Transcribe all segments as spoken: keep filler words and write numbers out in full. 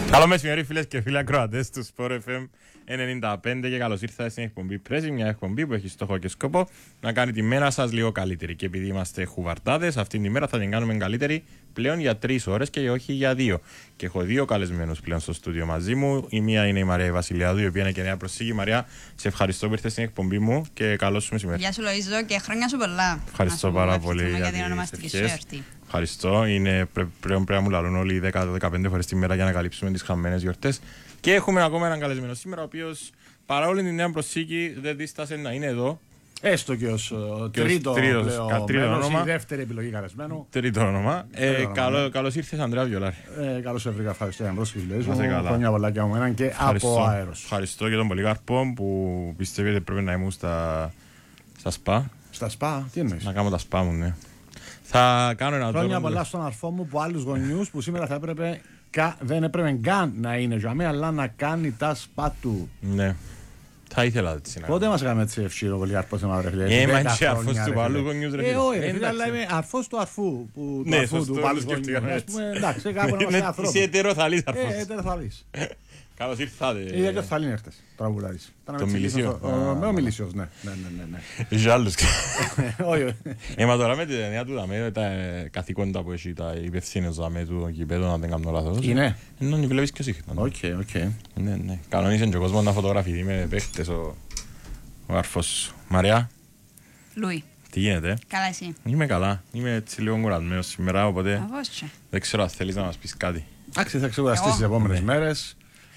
Καλό μεσημέρι φίλες και φίλοι ακροατές του Sport εφ εμ ενενήντα πέντε και καλώς ήρθατε στην εκπομπή Pressing, μια εκπομπή που έχει στόχο και σκοπό να κάνει τη μέρα σας λίγο καλύτερη. Και επειδή είμαστε χουβαρτάδες, αυτήν τη μέρα θα την κάνουμε καλύτερη πλέον για τρεις ώρες και όχι για δύο. Και έχω δύο καλεσμένους πλέον στο στούντιο μαζί μου. Η μία είναι η Μαρία Βασιλιάδου, η οποία είναι και νέα προσήγη. Μαρία, σε ευχαριστώ που ήρθες στην εκπομπή μου και καλό σου μεσημέρι. Γεια σου Λοΐζο και χρόνια σου πολλά. Ευχαριστώ πάρα πολύ για την ονομαστική σου εορτή. Ευχαριστώ. Είναι πλέον πρέπει να μου λαλούν όλοι οι δέκα με δεκαπέντε φορές τη μέρα για να καλύψουμε τις χαμένες γιορτές. Και έχουμε ακόμα έναν καλεσμένο σήμερα, ο οποίος παρά όλη την νέα προσήκη δεν δίστασε να είναι εδώ. Έστω και ως τρίτο, τρίτο, πλέον, τρίτο μέλος, όνομα. Η δεύτερη επιλογή καλεσμένου. Τρίτο όνομα. Ε, καλό, καλώς ήρθες, Ανδρέα Βιολάρη. Ε, καλώς έβρικα, ευχαριστώ για την πρόσκληση. Χρόνια πολλά και από μένα και ευχαριστώ. Από αέρος. Ευχαριστώ για τον Πολύκαρπο που πιστεύει ότι πρέπει να ήμουν στα, στα σπα. Στα σπα, τι εννοείς? Να κάνω τα σπα μου, ναι. Θα κάνω ένα Χρόνια τρόπο... πολλά στον αρφό μου που άλλους γονιούς που σήμερα θα έπρεπε, κα, δεν έπρεπε καν να είναι ζωμέ, αλλά να κάνει τα σπα του. Ναι. Θα ήθελα έτσι να κάνω. Πότε μας έκαμε έτσι ευξήρο Πολυκάρπος εμάς ρε φίλε? Είμαι και αρφός του άλλου γονιούς ρε φίλε. Ε, όχι ρε φίλε, αλλά είμαι αρφός του αρφού. Ναι, σωστό, του άλλου γονιούς. Εντάξει, κάπου να είμαστε άνθρωποι. Είσαι ετεροθαλής αρφός. Ε, ετεροθαλής. Καλώς ήρθατε. Είδα και θαλήν έρθες, τραγουδάρης. Το Μιλήσιο. Με ο Μιλήσιος, ναι. Είχε άλλους. Όχι. Έμα τώρα με την ταινία του δαμε, τα καθήκοντα που έχει, τα υπευθύνες δαμε του γηπέδου, να δεν κάνω λάθος. Είναι. Ενώ βλέπεις και συχνά. Οκ, οκ. Ναι, ναι. Κανονίσε και ο κόσμος να φωτογραφηθεί με παίχτες ο αρφός σου. Μαριά. Λουί. Τι γίνεται? Καλά εσύ? Είμαι καλά. Είμαι έτσι λίγο κουρασμένος σήμερα, οπότε δεν ξέρω αν θέλεις να μας πεις κάτι. Εντάξει, θα ξεκουραστείς τις επόμενες μέρες.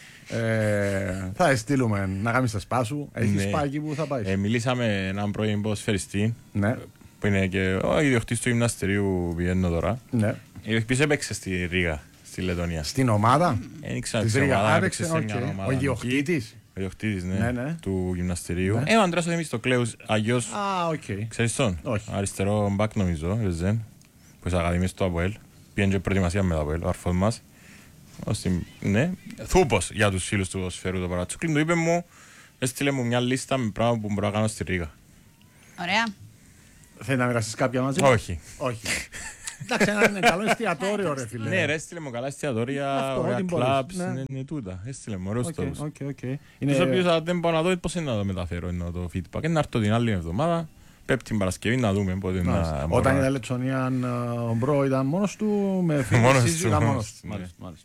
Ε, θα στείλουμε να κάνεις τα σπά σου. Έχεις ναι. σπά εκεί που θα πάει. Ε, μιλήσαμε με έναν πρώην ποδοσφαιριστή, ναι. που είναι και ο ιδιοκτήτης του γυμναστηρίου που πηγαίνω τώρα. Ναι. Ποιος έπαιξε στη Ρήγα, στη Λετωνία? Στην ομάδα? Δεν ήξερα στην ομάδα, έπαιξε σε μια ομάδα. Ο ιδιοκτήτης? Ο ιδιοκτήτης, ναι, ναι, ναι. του γυμναστηρίου. Ναι. Ε, ο Ανδρέας ο Θεμιστοκλέους, Αγιός. Α, οκ. Okay. Ξέρεις τον? Όχι. Αριστερό μπακ νομίζω, Ρεζέν, που είσαι ακαδημίες του ΑΠΟΕΛ. Πήγαινε και προετοιμασία με το ΑΠΟΕΛ, ο αρφός μας. Όσοι, ναι, θούπος για τους φίλους του ποδοσφαίρου το παρατσούκλιν. Του είπε μου, έστειλε μου μια λίστα με πράγματα που μπορώ να κάνω στη Ρήγα. Ωραία. Θέλει να μοιραστείς κάποια μαζί? Όχι. Όχι. Εντάξει, ένα είναι καλό εστιατόριο ρε φίλε. Ναι ρε, έστειλε μου καλά εστιατόρια, ωραία κλαμπς, ναι, τούτα. Έστειλε μου ωραίους τόπους. Τους οποίους δεν μπορώ να δω πώς είναι να το μεταφέρω το feedback. Και να έρθω την άλλη εβδομάδα, πέπτει την Παρασκευή να δούμε πότε να... Όταν ήταν Λετσονία ο Μπρο ήταν μόνος του, με φίλοι σύζυγα μόνος του.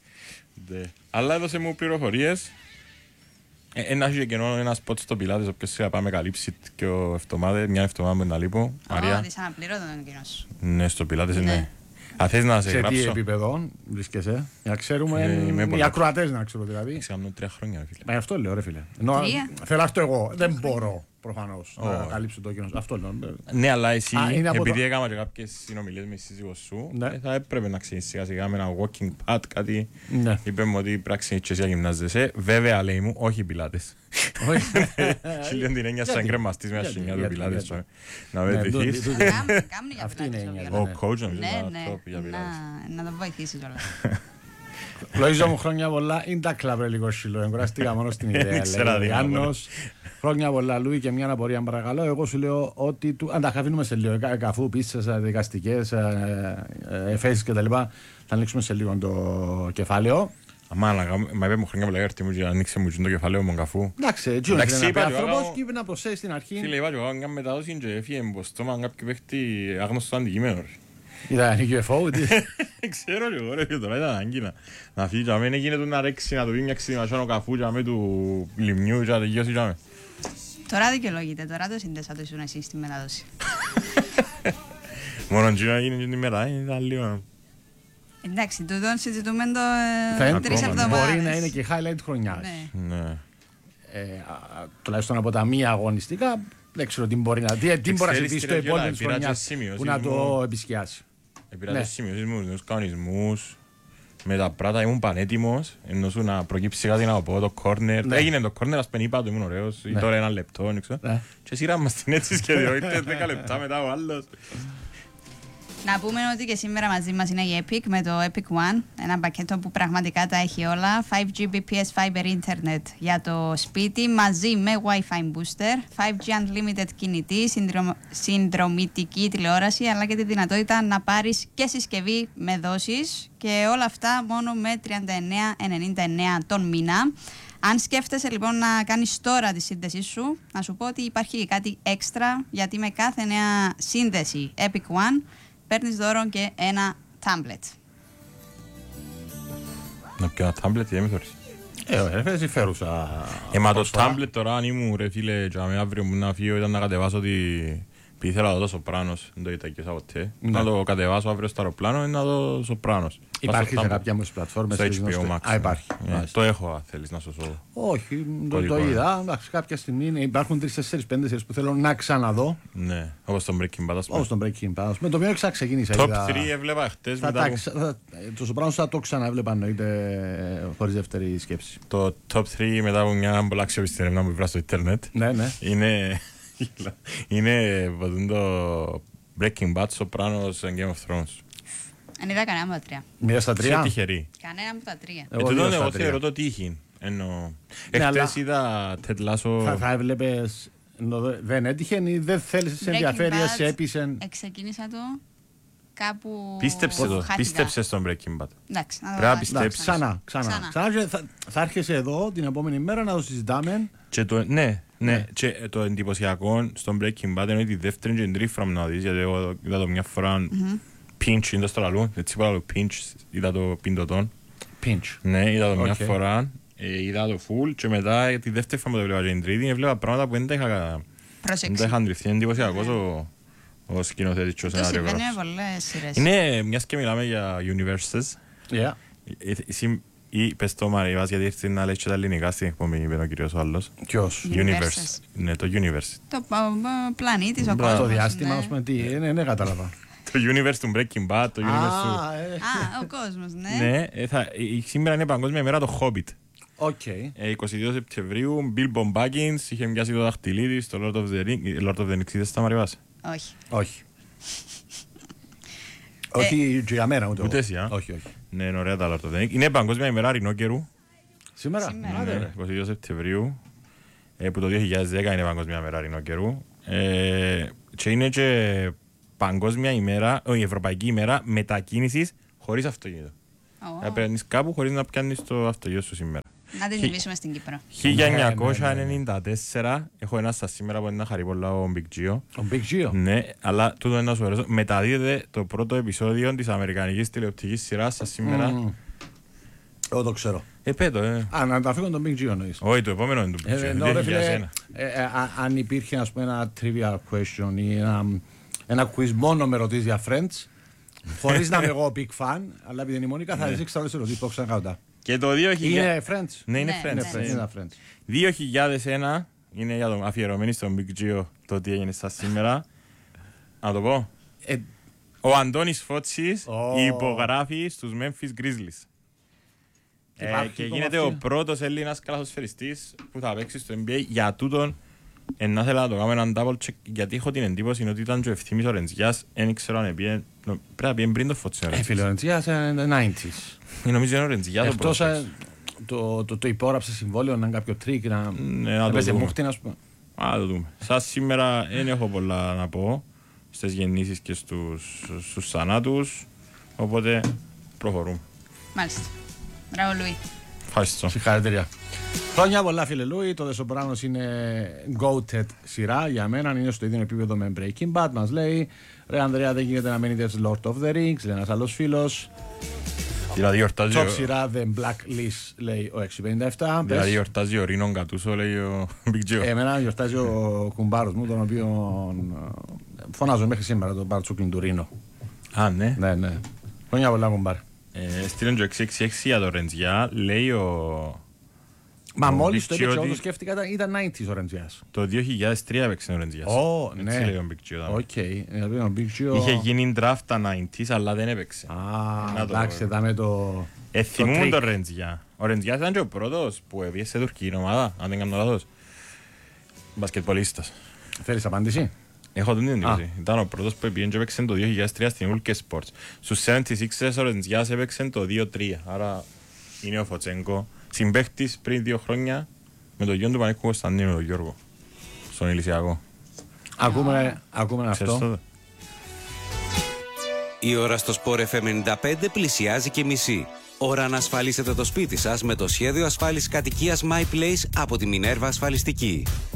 Αλλά έδωσε μου πληροφορίες. Ένα έχει και ένα σποτ στο Πιλάτες, όποιος θα πάμε καλύψει και μια εβδομάδα με να λείπω. Ω, δυσαναπλήρωτο τον κοινός. Ναι, στο Πιλάτες είναι. Αν θες να σε γράψω. Σε τι επίπεδο βρίσκεσαι, για να ξέρουμε, οι ακροατές να ξέρουν δηλαδή. Ξέρω τρία χρόνια ρε φίλε. Μα αυτό λέω ρε φίλε. Θέλω αυτό εγώ, δεν μπορώ προφανώς να καλύψω το κοινό. Αυτό λέω. Ναι, αλλά εσύ, επειδή έκανα και κάποιες συνομιλίες με τη σύζυγό σου, θα έπρεπε να ξεκινήσεις σιγά σιγά με ένα walking pad, κάτι. Είπε μου ότι πρέπει να ξεκινήσεις και εσύ γυμνάζεσαι. Βέβαια λέει μου, όχι Πιλάτες. Χίλιον την έννοια σαν κρεμαστής με ασχημιά του Πιλάτες. Να με δείχνεις. Ο coach νομίζω να το βοηθήσει κιόλας. Λοΐζο μου, χρόνια πολλά. Είναι τα κλαμπρέ λίγο σύλλο. Εγκουράστηκα μόνο στην ιδέα. Χρόνια πολλά, Λουί, και μια απορία παρακαλώ. Εγώ σου λέω ότι. Αν τα αφήνουμε σε λίγο, καφού, πίστες, δικαστικές, εφέσεις κτλ. Θα ανοίξουμε σε λίγο το κεφάλαιο. Αμά, μα είπε μου χρόνια πολλά έρθει μου και ανοίξε μου το κεφάλαιο μου καφού. Εντάξει, έτσι είναι ένα άνθρωπος και είπε να προσθέσει στην αρχή. Φίλε, είπα και εγώ μια μετάδοση και έφυγε εμπόστομα κάποιο παίχτη άγνωστο αντικείμενο. Ήταν η γιου εφ ο, τι. Ξέρω και εγώ ρε, τώρα ήταν άγκυνα. Να φύγει, αν έγινε του να ρέξει, να του πει μια ξυνημασιόνο καφού και με του λιμνιού και να τελειώσει και με. Τώρα δικαιολογείται, τώρα το σύνδεσα το ήσουν εσύ στη μετάδοση. Μόνο και να γίνει την ημέρα, ήταν λίγο. Εντάξει, τούτον συζητούμε το τρεις εβδομάδες. Μπορεί να είναι και highlight χρονιάς. Ναι. Τουλάχιστον από τα μία αγωνιστικά, δεν ξέρω τι μπορεί να δει, τι μπορεί να ζητήσει στο υπόλοιπο της χρονιάς που να το επισκιάσει. Επηρεάζει σημειωσμούς, τους κανονισμούς, με τα πράτα ήμουν πανέτοιμος, ενώ σου να προκύψει κάτι να πω, το κόρνερ. Έγινε το κόρνερ, ας πεν είπα το ήμουν ωραίος, ή τώρα ένα λεπτό, και σειρά μας την έτσι σχεδόν, ήρθε δέκα λεπτά μετά ο άλλος. Να πούμε ότι και σήμερα μαζί μας είναι η Epic με το Epic One, ένα πακέτο που πραγματικά τα έχει όλα. φάιβ τζι μπι πι ες Fiber Internet για το σπίτι μαζί με Wi-Fi Booster, φάιβ τζι Unlimited κινητή, συνδρομ... συνδρομητική τηλεόραση, αλλά και τη δυνατότητα να πάρεις και συσκευή με δόσεις, και όλα αυτά μόνο με τριάντα εννέα ενενήντα εννέα τον μήνα. Αν σκέφτεσαι λοιπόν να κάνεις τώρα τη σύνδεσή σου, να σου πω ότι υπάρχει κάτι έξτρα, γιατί με κάθε νέα σύνδεση Epic One παίρνεις δώρο και ένα τάμπλετ. Να πιω ένα τάμπλετ ή έμεθορες. Ε, ρε, εσύ φέρουσα. Ε, μα το τάμπλετ τώρα, αν ήμουν ρε φίλε, και αύριο μου να φύγω, ήταν να κατεβάσω τη... Πει ήθελα να δω το Σοπράνος, δεν το είδα ποτέ. Να το κατεβάσω αύριο στο αεροπλάνο, να δω Σοπράνος. Υπάρχει σε κάποια μου πλατφόρμες. Στο έιτς πι ο Max. Α, υπάρχει. Το έχω, αν θέλεις να σου πω. Όχι, το είδα. Κάποια στιγμή υπάρχουν τρεις, τέσσερις, πέντε σειρές που θέλω να ξαναδώ. Ναι, όπως τον Breaking Bad. Όπως τον Breaking Bad. Με το οποίο ξεκίνησα. Top τρία έβλεπα χτες. Το Σοπράνος θα το ξαναέβλεπα, εννοείται, χωρίς δεύτερη σκέψη. Το top τρία μετά από μια πολλά αξιόπιστη έρευνα που βρήκα στο Ιντερνετ. Ναι, ναι. Είναι. Είναι το Breaking Bad, Sopranos and Game of Thrones. Αν είδα κανένα από τα τρία. Μία στα τρία. Είσαι τυχερή. Κανένα από τα τρία. Εγώ, εγώ, εγώ θεωρώ το τύχη. Ενώ... Ναι, εχθές είδα Ted Lasso... Θα, θα έβλεπες... Δεν έτυχε ή δεν θέλεις σε ενδιαφέρει, σε έπεισε... Εξεκίνησα το κάπου... Πίστεψε το, πίστεψε στον Breaking Bad. Εντάξει, να πρέπει να πιστέψεις. Ξανά, ξανά. ξανά. ξανά θα, θα έρχεσαι εδώ την επόμενη μέρα να το συζητάμε. Και το, ναι, ναι, ναι. Και το εντυπωσιακό στον Breaking Bad είναι ότι δεύτερη και τρίτη φορά να δεις, γιατί εγώ είδα το μια φορά mm-hmm. pinch, είναι το στο λαλού, έτσι είπα το pinch, είδα το πιντοτόν. Pinch. Ναι, είδα το μια okay. φορά, ε, είδα το full και μετά τη δεύτερη φορά που το βλέπα και την τρίτη, έβλεπα πράγματα που δεν τα είχα, δεν τα είχα αντιληφθεί, είναι εντυπωσιακός ο, ο σκηνοθέτης και ο σενάριογράφος. Το συμβαίνει με πολλές σειρές. Είναι, μιας και μιλάμε για universes, yeah. εσύ ή πες το Μαριβάς, γιατί ήρθε να λέει και τα ελληνικά στην εκπομπή, είπε ο κύριος ο άλλος. Ποιος? Universe. Ναι, το universe. Το πλανήτης, ο κόσμος. Το διάστημα, ας πούμε, τι, ναι, ναι, κατάλαβα. Το universe του Breaking Bad, το universe του... Α, ο κόσμος, ναι. Ναι, σήμερα είναι παγκόσμια ημέρα το Hobbit. Οκ. είκοσι δύο Σεπτεμβρίου, Bilbo Baggins, είχε μοιάσει το δαχτυλί της, το Lord of the Rings. Lord of the Rings, είδες τα Μαριβάς? Όχι. Όχι. Όχι και για μένα ούτε ούτε εσύ, α. Όχι, όχι. Ναι, είναι ωραία τα Lord of the Rings. Είναι παγκόσμια ημέρα ρινόκερου. Σήμερα? Ναι, είκοσι δύο Σεπτεμβρίου, που το δύο χιλιάδες δέκα είναι παγκόσμια ημέρα ρινόκερου. Και είναι και παγκόσμια ημέρα, όχι, ευρωπαϊκή ημέρα μετακίνησης χωρίς αυτοκίνητο. Να παίρνεις κάπου χωρίς να πιάνεις το αυτοκίνητο σου σήμερα. Να την τιμήσουμε στην Κύπρο. χίλια εννιακόσια ενενήντα τέσσερα, έχω ένα στα σήμερα που είναι να χαρεί πολλά ο Big Gio. Ο Big Gio. Ναι, αλλά τούτο είναι να σου αρέσω. Μεταδίδεται το πρώτο επεισόδιο της αμερικανικής τηλεοπτικής σειράς στα σήμερα. Εγώ το ξέρω. Ε, πέτω, ε. Α, να τα φύγω τον Big Gio εννοείς. Όχι, το επόμενο είναι το Big Gio. Ενώ ρε φίλε, αν υπήρχε ας πούμε ένα trivial question ή ένα quiz μόνο με ρωτήσεις για Friends, χωρίς να είμαι εγώ big fan, αλλά επειδή είναι η Μόνικα θα ρίξει όλες τις ερωτήσεις που έχω ξανακάουντα. Και το δύο χιλιάδες... Είναι Friends. Ναι, είναι ναι, Friends. ναι, Ναι. Είναι Friends. δύο χιλιάδες ένα είναι για το αφιερωμένο στον Big Gio το τι έγινε στα σήμερα. Να το πω. Ε, Ο Αντώνης Φώτσης Oh. υπογράφει στους Memphis Grizzlies. Ε, και γίνεται ο πρώτος Έλληνας καλαθοσφαιριστής που θα παίξει στο N B A. Για τούτον να θέλω να το κάνω έναν double check, γιατί έχω την εντύπωση ότι ήταν και ο Ευθύμης ο Ρεντζιάς, δεν ξέρω αν έπιε, πρέπει να πιέν πριν το Φώτσιν. Ε, φίλε, ο Ρεντζιάς είναι ενενήντα. Νομίζω είναι ο Ρεντζιάς ο Εκτός πρώτος. το, το, το υπόγραψε συμβόλαιο, να είναι κάποιο τρίκ, να, ναι, να να το δούμε. να πούμε. Α, το δούμε. Σας σήμερα δεν έχω πολλά να πω στις γεννήσεις και στους, στους θανάτους, οπότε προχωρούμε. Μάλιστα. Μπράβο, Λουί. Ευχαριστώ. Συγχαρητήρια. Χρόνια πολλά, φίλε Λούι. Το The Sopranos είναι goated σειρά για μένα. Είναι στο ίδιο επίπεδο με Breaking Bad. Μας λέει, ρε Ανδρέα, δεν γίνεται να μένει Lord of the Rings. Λέει ένας άλλος φίλος. Δηλαδή γιορτάζει Top σειρά The Blacklist, λέει ο έξι πενήντα επτά. Δηλαδή γιορτάζει ο Ρίνον Κατούσο, λέει ο Big Gio. Εμένα γιορτάζει ο κουμπάρος μου, τον οποίο φωνάζω μέχρι σήμερα, τον παρτσούκλιν του Ρίνο. Α, ναι. Ναι, ναι. Χρόνια πολλά, κουμπάρ. Ε, στείλαν το έξι έξι έξι για το Ρεντζιά, λέει ο... Μα ο μόλις το Big είπε Gio και εγώ ότι το σκέφτηκα, ήταν- ήταν ενενήντα ο Ρεντζιάς. Το δύο χιλιάδες τρία έπαιξε ο Ρεντζιάς. Ω, Έτσι ναι. λέει ο Big Gio. Οκ. Δηλαδή ο Big Gio... Είχε γίνει draft τα ενενήντα, αλλά δεν έπαιξε. Α, Να το- εντάξει, είδαμε το... Ε, θυμούν trick. το Ρεντζιά. Ο Ρεντζιάς ήταν και ο πρώτος που έπιε σε τουρκική ομάδα, αν δεν κάνω λάθος. Μπασκετπολίστας. Θέλεις απάντηση? Έχω την εντύπωση. Ήταν ο πρώτος που πήγαινε και έπαιξε το δύο χιλιάδες τρία στην Ούλκε Sports. Στους εβδομήντα έξι Ορεντζιάς έπαιξε το δύο τρία. Άρα είναι ο Φωτσέγκο. Συμπαίχτης πριν δύο χρόνια με το γιο του Πανίκου Κωνσταντίνου, τον Γιώργο. Στον Ηλυσιακό. Ακούμε, ακούμε αυτό. Η ώρα στο Sport εφ εμ ενενήντα πέντε πλησιάζει και μισή. Ώρα να ασφαλίσετε το σπίτι σας με το σχέδιο ασφάλισης κατοικίας MyPlace από τη Minerva Ασφαλιστική.